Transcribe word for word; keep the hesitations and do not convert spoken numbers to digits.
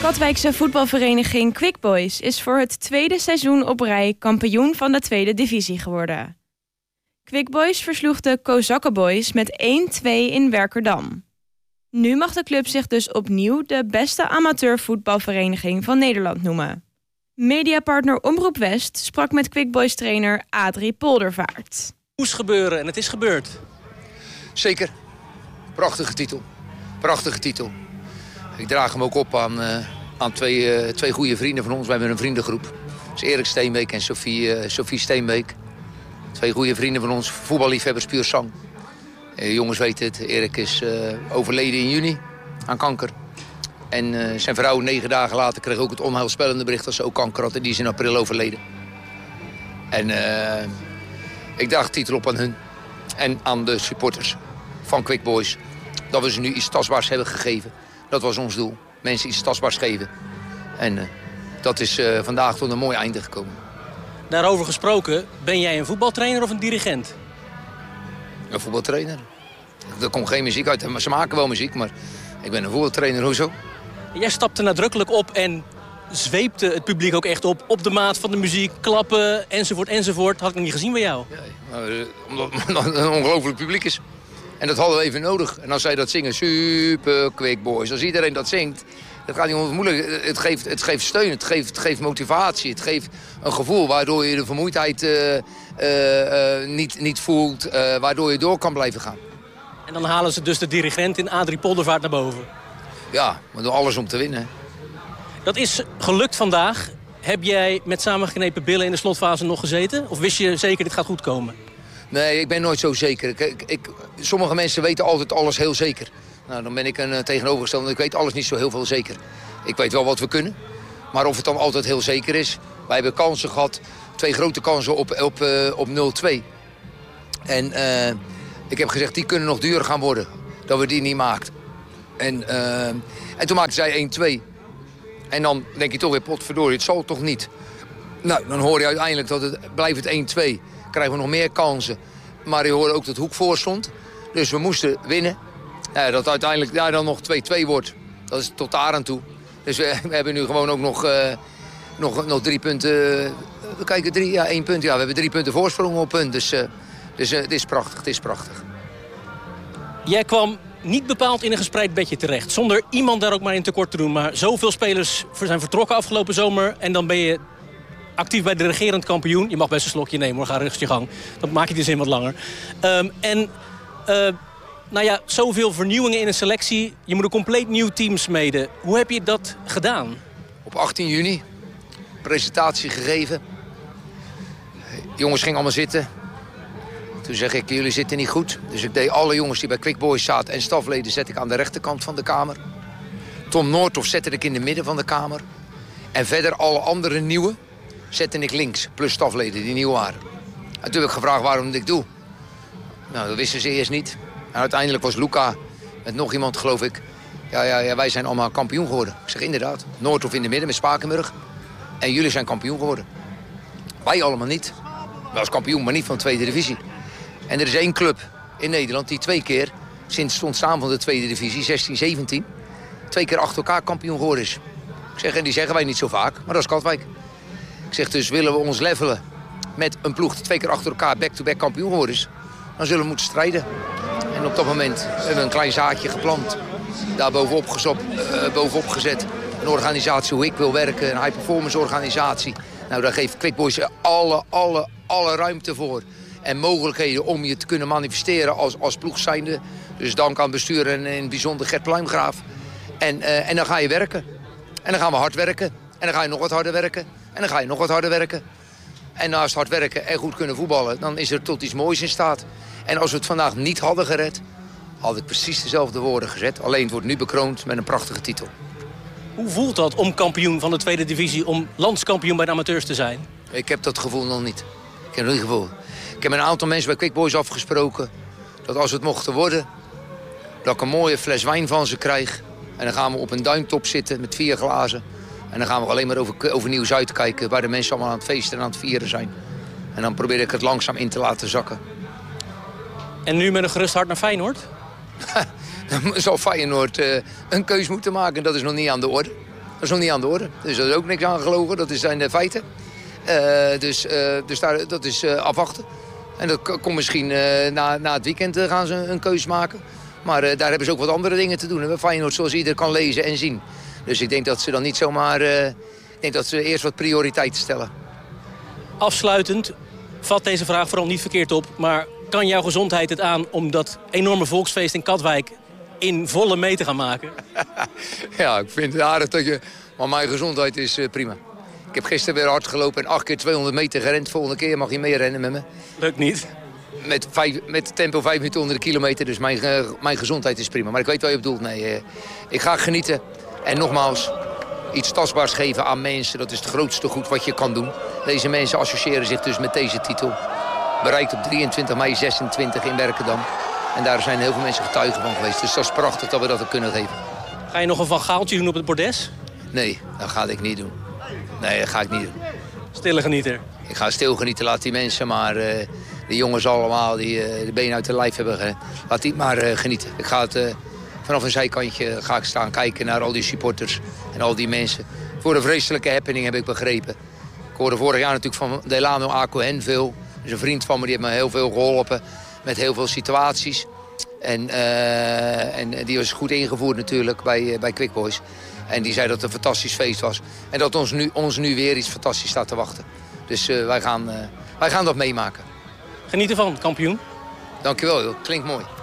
Katwijkse voetbalvereniging Quick Boys is voor het tweede seizoen op rij kampioen van de tweede divisie geworden. Quick Boys versloeg de Kozakkenboys met één twee in Werkerdam. Nu mag de club zich dus opnieuw de beste amateurvoetbalvereniging van Nederland noemen. Mediapartner Omroep West sprak met Quick Boys trainer Adrie Poldervaart. Het moest gebeuren en het is gebeurd. Zeker. Prachtige titel. Prachtige titel. Ik draag hem ook op aan, uh, aan twee, uh, twee goede vrienden van ons. We hebben een vriendengroep. Dat is Erik Steenbeek en Sophie, uh, Sophie Steenbeek. Twee goede vrienden van ons, voetballiefhebbers puur zang. Uh, jongens weten het, Erik is uh, overleden in juni aan kanker. En uh, zijn vrouw negen dagen later kreeg ook het onheilspellende bericht dat ze ook kanker had. En die is in april overleden. En uh, ik draag de titel op aan hun. En aan de supporters van Quick Boys. Dat we ze nu iets tastbaars hebben gegeven. Dat was ons doel. Mensen iets tastbaars geven. En uh, dat is uh, vandaag tot een mooi einde gekomen. Daarover gesproken, ben jij een voetbaltrainer of een dirigent? Een voetbaltrainer. Er komt geen muziek uit. Ze maken wel muziek, maar ik ben een voetbaltrainer. Hoezo? Jij stapte nadrukkelijk op en zweepte het publiek ook echt op. Op de maat van de muziek, klappen, enzovoort, enzovoort. Had ik nog niet gezien bij jou. Ja, maar, omdat het een ongelooflijk publiek is. En dat hadden we even nodig. En als zij dat zingen, super Quick Boys. Als iedereen dat zingt, dat gaat niet onmoeilijk. Het geeft, het geeft steun, het geeft, het geeft motivatie. Het geeft een gevoel waardoor je de vermoeidheid uh, uh, uh, niet, niet voelt. Uh, waardoor je door kan blijven gaan. En dan halen ze dus de dirigent in Adrie Poldervaart naar boven. Ja, maar doen alles om te winnen. Dat is gelukt vandaag. Heb jij met samengeknepen billen in de slotfase nog gezeten? Of wist je zeker dit gaat goed komen? Nee, ik ben nooit zo zeker. Ik, ik, ik, sommige mensen weten altijd alles heel zeker. Nou, dan ben ik een uh, tegenovergestelde. Ik weet alles niet zo heel veel zeker. Ik weet wel wat we kunnen. Maar of het dan altijd heel zeker is. Wij hebben kansen gehad. Twee grote kansen op, op, uh, op nul twee. En uh, ik heb gezegd, die kunnen nog duurder gaan worden. Dat we die niet maakt. En, uh, en toen maakten zij één twee. En dan denk je toch weer, potverdorie, het zal toch niet. Nou, dan hoor je uiteindelijk dat het blijft het één twee. Krijgen we nog meer kansen. Maar je hoorde ook dat Hoek voor stond. Dus we moesten winnen. Ja, dat uiteindelijk ja, dan nog twee twee wordt. Dat is tot daar aan toe. Dus we, we hebben nu gewoon ook nog, uh, nog, nog drie punten. We kijken drie, ja, één punt. Ja, we hebben drie punten voorsprong op punt. Dus, uh, dus uh, het is prachtig, het is prachtig. Jij kwam niet bepaald in een gespreid bedje terecht. Zonder iemand daar ook maar in tekort te doen. Maar zoveel spelers zijn vertrokken afgelopen zomer. En dan ben je actief bij de regerend kampioen. Je mag best een slokje nemen hoor, ga rustig je gang. Dat maak je de zin wat langer. Um, en uh, nou ja, zoveel vernieuwingen in een selectie. Je moet een compleet nieuw team smeden. Hoe heb je dat gedaan? Op achttien juni, presentatie gegeven. Jongens gingen allemaal zitten. Toen zeg ik, jullie zitten niet goed. Dus ik deed alle jongens die bij Quick Boys zaten en stafleden zet ik aan de rechterkant van de kamer. Tom Noordhoff zette ik in de midden van de kamer. En verder alle andere nieuwe zette ik links, plus stafleden die nieuw waren. En toen heb ik gevraagd waarom ik dit doe. Nou, dat wisten ze eerst niet. En uiteindelijk was Luca met nog iemand, geloof ik. Ja, ja, ja, wij zijn allemaal kampioen geworden. Ik zeg inderdaad, Noordhoff in de midden met Spakenburg. En jullie zijn kampioen geworden. Wij allemaal niet. Wij als kampioen, maar niet van de tweede divisie. En er is één club in Nederland die twee keer, sinds het ontstaan van de tweede divisie, zestien zeventien... twee keer achter elkaar kampioen geworden is. Ik zeg, en die zeggen wij niet zo vaak, maar dat is Katwijk. Ik zeg, dus willen we ons levelen met een ploeg die twee keer achter elkaar back-to-back kampioen geworden is, dan zullen we moeten strijden. En op dat moment hebben we een klein zaadje geplant. Daar bovenop, gezop, uh, bovenop gezet. Een organisatie hoe ik wil werken, een high-performance organisatie. Nou, daar geeft Quick Boys alle, alle, alle ruimte voor. En mogelijkheden om je te kunnen manifesteren als, als ploeg zijnde. Dus dank aan het bestuur en in het bijzonder Gert Pluimgraaf. En, uh, en dan ga je werken. En dan gaan we hard werken. En dan ga je nog wat harder werken. En dan ga je nog wat harder werken. En naast hard werken en goed kunnen voetballen, dan is er tot iets moois in staat. En als we het vandaag niet hadden gered, had ik precies dezelfde woorden gezet. Alleen het wordt nu bekroond met een prachtige titel. Hoe voelt dat om kampioen van de tweede divisie, om landskampioen bij de amateurs te zijn? Ik heb dat gevoel nog niet. Ik heb nog niet gevoel. Ik heb met een aantal mensen bij Quick Boys afgesproken dat als het mocht worden, dat ik een mooie fles wijn van ze krijg. En dan gaan we op een duintop zitten met vier glazen. En dan gaan we alleen maar over, over Nieuw-Zuid kijken, waar de mensen allemaal aan het feesten en aan het vieren zijn. En dan probeer ik het langzaam in te laten zakken. En nu met een gerust hart naar Feyenoord? Dan zal Feyenoord uh, een keus moeten maken. Dat is nog niet aan de orde. is nog niet aan de orde. Dus er is ook niks aan gelogen, dat zijn de feiten. Uh, dus uh, dus daar, dat is uh, afwachten. En dat komt misschien uh, na, na het weekend uh, gaan ze een, een keus maken. Maar uh, daar hebben ze ook wat andere dingen te doen. Feyenoord zoals ieder kan lezen en zien. Dus ik denk dat ze dan niet zomaar... Uh, ik denk dat ze eerst wat prioriteiten stellen. Afsluitend, vat deze vraag vooral niet verkeerd op. Maar kan jouw gezondheid het aan om dat enorme volksfeest in Katwijk in volle mee te gaan maken? Ja, ik vind het aardig dat je... Maar mijn gezondheid is uh, prima. Ik heb gisteren weer hard gelopen en acht keer tweehonderd meter gerend. Volgende keer mag je mee rennen met me. Lukt niet. Met, vijf, met tempo vijf minuten onder de kilometer. Dus mijn, uh, mijn gezondheid is prima. Maar ik weet wat je bedoelt. Nee, uh, ik ga genieten. En nogmaals, iets tastbaars geven aan mensen. Dat is het grootste goed wat je kan doen. Deze mensen associëren zich dus met deze titel. Bereikt op drieëntwintig mei zesentwintig in Werkendam. En daar zijn heel veel mensen getuigen van geweest. Dus dat is prachtig dat we dat kunnen geven. Ga je nog een Van Gaaltje doen op het bordes? Nee, dat ga ik niet doen. Nee, dat ga ik niet doen. Stille genieter. Ik ga stil genieten, laat die mensen maar... Uh, de jongens allemaal die uh, de benen uit de lijf hebben. Uh, laat die maar uh, genieten. Ik ga het... Uh, vanaf een zijkantje ga ik staan kijken naar al die supporters en al die mensen. Voor een vreselijke happening heb ik begrepen. Ik hoorde vorig jaar natuurlijk van Delano Acohen veel. Dat is een vriend van me, die heeft me heel veel geholpen met heel veel situaties. En, uh, en die was goed ingevoerd natuurlijk bij, uh, bij Quick Boys. En die zei dat het een fantastisch feest was. En dat ons nu, ons nu weer iets fantastisch staat te wachten. Dus uh, wij, gaan, uh, wij gaan dat meemaken. Geniet ervan, kampioen. Dankjewel, joh. Klinkt mooi.